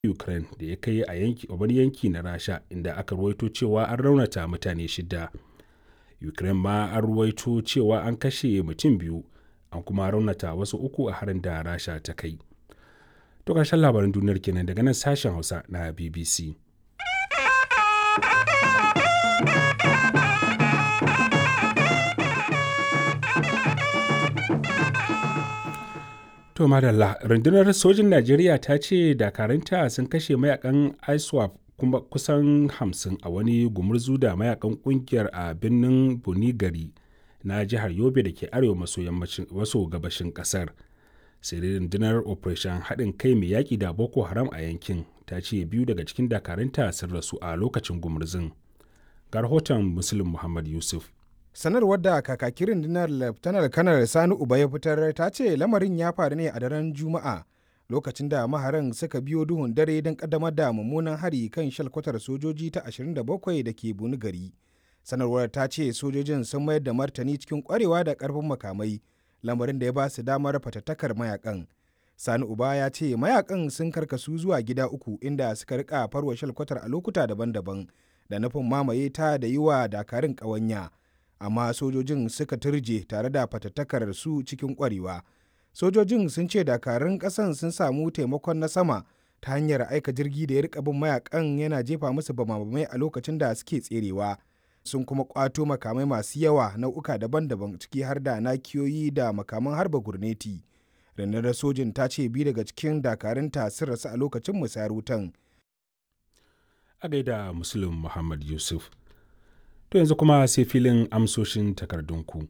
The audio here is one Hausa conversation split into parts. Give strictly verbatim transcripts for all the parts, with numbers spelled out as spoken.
Ukraine da ya kai a yanki a wani yanki na Rasha inda aka ruwaito cewa an raunata mutane shida. Ukraine ma an ruwaito cewa an kashe mutum biyu an kuma raunata wasu uku a harin da Rasha ta kai. To ƙarshen labaran duniyar kenan daga nan sashen Hausa na B B C. To madalla, rundunar sojin Najeriya ta ce dakaranta sun kashe mayakan ISWAP kuma kusan hamsin a wani gumurzu da mayakan kungiyar a birnin Bunigari na jihar Yobe da ke arewa maso gabashin kasar. Sai dai rundunar Operation haɗin kai mai yaƙi da Boko Haram a yankin ta ce biyu daga cikin dakaranta sun rasu a lokacin gumurzun. Ga rahoton Muslim Muhammad Yusuf. Sanarwar da kakakin rundunar Laftanar Kanar Sani Uba ya fitar ta ce lamarin ya faru ne a daren Juma'a lokacin da maharan suka biyo duhun dare don kaddamar da mummunan hari kan shalkwatar sojoji ta ashirin da bakwai da ke Bunigari. Sanarwar ta ce sojojin sun mayar da martani cikin kwarewa da karfin makamai, lamarin da ya ba su damar fatattakar mayakan. Sani Uba ya ce mayakan sun karkasu zuwa gida uku inda suka rika farwa shalkwatar a lokuta daban-daban da nufin mamaye ta da yi wa dakarun ƙawanya. Amma sojojin suka turje tare da fatattakar su cikin kwarewa. Sojojin sun ce dakarun ƙasan sun samu taimakon na sama ta hanyar aika jirgi da ya rika bin mayakan yana jefa musu bamabamai a lokacin da suke tserewa. Sun kuma kwato makamai masu yawa nau'uka daban-daban ciki har da nakiyoyi da makaman harba gurneti. Rundunar sojin ta ce biyu daga cikin dakarunta sun rasu a lokacin musayar wutan. A gaida Muslim Muhammad Yusuf. To yanzu kuma sai filin amsoshin takardunku.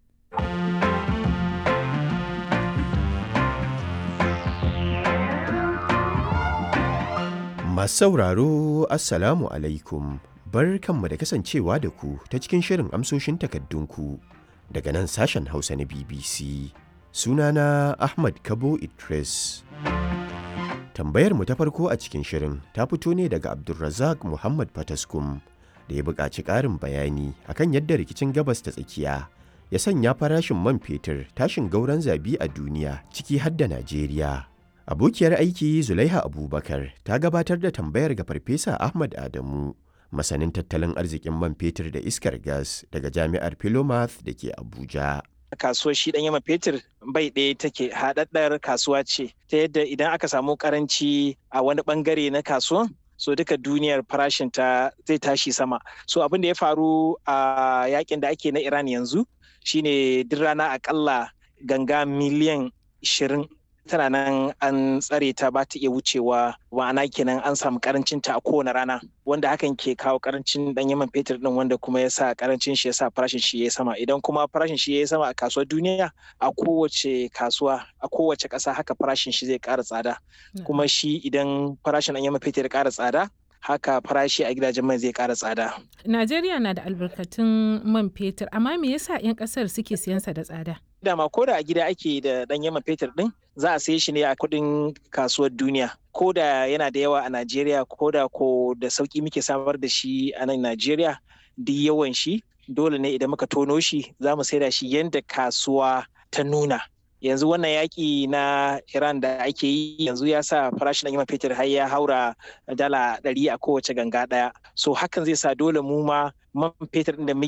Masu sauraro, Assalamu alaikum. Barkanmu da kasancewa da ku ta cikin shirin amsoshin takardunku daga nan sashen Hausa na B B C. Sunana Ahmad Kabo Idris. Tambayar mu ta farko a cikin shirin ta fito ne daga Abdulrazak Muhammad Fataskum. Da ya buƙaci ƙarin bayani akan yadda rikicin gabas ta tsakiya ya sanya farashin man fetur tashin gauran zabi a duniya ciki har da Najeriya. Abokiyar aiki Zulaiha Abubakar ta gabatar da tambayar ga Farfesa Ahmad Adamu, masanin tattalin arzikin man fetur da iskar gas daga Jami'ar Philomath da ke Abuja. Kasuwar shi ɗan man fetur bai ɗaya take, haɗaɗɗar kasuwa ce ta yadda idan aka samu ƙaranci a wani ɓangare na kasuwan so duka duniyar farashin ta zai tashi sama. So abin da ya faru a yakin da ake na Iran yanzu shine duk rana akalla ganga miliyan ishirin tana nan an tsare ta ba ta iya wucewa, ma'ana kenan an samu karancin ta a kowane rana, wanda hakan ke kawo karancin dan yaman fetur din, wanda kuma ya sa karancin shi ya sa farashin shi ya sama. Idan kuma farashin shi ya sama a kasuwar duniya, a kowace kasuwa a kowace ƙasa haka farashin shi zai ƙara tsada. Kuma shi idan farashin dan yaman fetur ya ƙara tsada, haka farashi a gidajen mai zai ƙara tsada. Najeriya na da albarkatun man fetur, amma me yasa 'yan ƙasar suke siyansa da tsada? Dama ko da a gida ake da ɗan yaman fetur ɗin, za a saye shi ne a kuɗin kasuwar duniya. Ko da yana da yawa a Najeriya, ko da ko da sauƙi muke samar da shi a nan Najeriya, duk yawan shi dole ne idan muka tono shi za mu saida shi yadda kasuwa ta nuna. Yanzu wannan yaƙi na Iran da ake yi yanzu ya sa farashin ɗan yaman fetur har ya haura dala ɗari a kowace ganga ɗaya. So hakan zai sa dole mu ma man fetur ɗin da